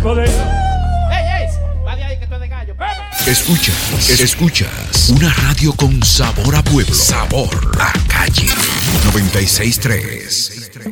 poder. ¡Ey! Va de ahí que tú eres de gallo. Escuchas una radio con sabor a pueblo. Sabor a calle. 96.3.